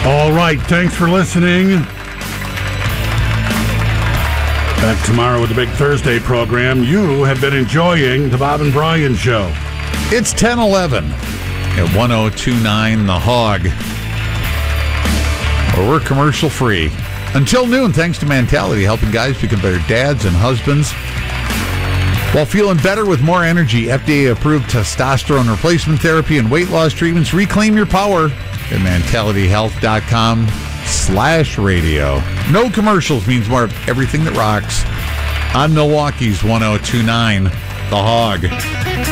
All right, thanks for listening. Back tomorrow with the Big Thursday program. You have been enjoying the Bob and Brian Show. It's 10:11 at 1029 The Hog. Well, we're commercial free until noon, thanks to Mentality, helping guys become better dads and husbands while feeling better with more energy. FDA-approved testosterone replacement therapy and weight loss treatments. Reclaim your power at mentalityhealth.com/radio. No commercials means more of everything that rocks on Milwaukee's 1029 The Hog.